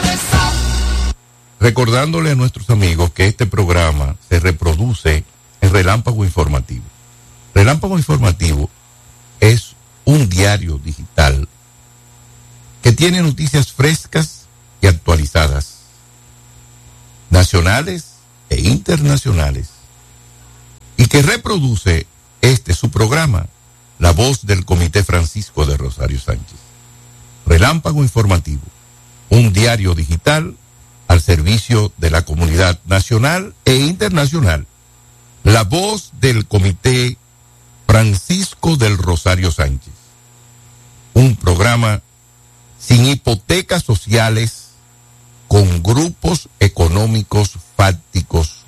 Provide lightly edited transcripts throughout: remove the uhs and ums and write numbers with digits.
Recordándole a nuestros amigos que este programa se reproduce en Relámpago Informativo. Relámpago Informativo es un diario digital que tiene noticias frescas y actualizadas, nacionales e internacionales, y que reproduce su programa, La Voz del Comité Francisco de Rosario Sánchez. Relámpago Informativo, un diario digital al servicio de la comunidad nacional e internacional. La Voz del Comité Francisco del Rosario Sánchez. Un programa sin hipotecas sociales, con grupos económicos fácticos.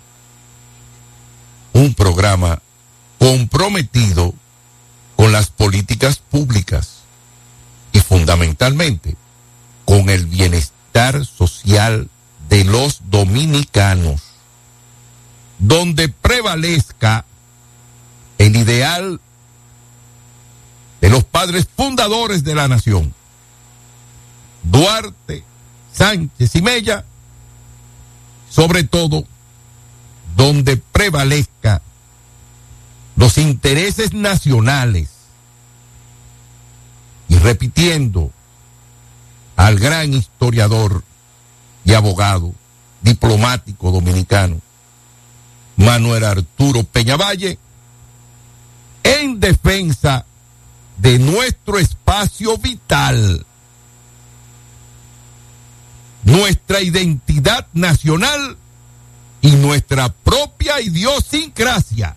Un programa comprometido con las políticas públicas y fundamentalmente con el bienestar social de los dominicanos, donde prevalezca el ideal de los padres fundadores de la nación, Duarte, Sánchez y Mella, sobre todo donde prevalezca los intereses nacionales, y repitiendo al gran historiador y abogado, diplomático dominicano, Manuel Arturo Peñavalle, en defensa de nuestro espacio vital, nuestra identidad nacional y nuestra propia idiosincrasia.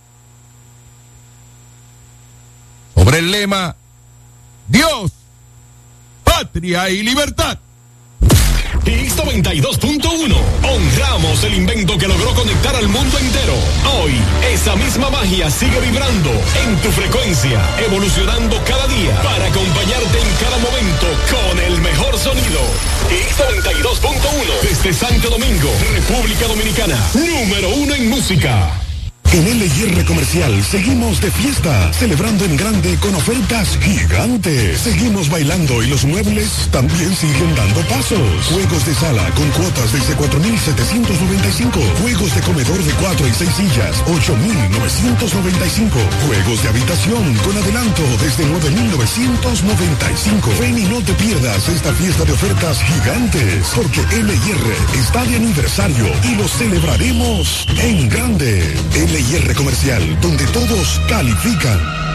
Sobre el lema Dios, Patria y Libertad. X92.1. Honramos el invento que logró conectar al mundo entero. Hoy, esa misma magia sigue vibrando en tu frecuencia, evolucionando cada día para acompañarte en cada momento con el mejor sonido. X92.1. Desde Santo Domingo, República Dominicana. Número 1 en música. En LIR Comercial seguimos de fiesta, celebrando en grande con ofertas gigantes. Seguimos bailando y los muebles también siguen dando pasos. Juegos de sala con cuotas desde 4,795. Juegos de comedor de 4 y 6 sillas, 8,995. Juegos de habitación con adelanto desde 9,995. Ven y no te pierdas esta fiesta de ofertas gigantes, porque LIR está de aniversario y lo celebraremos en grande. LIR Comercial, donde todos califican.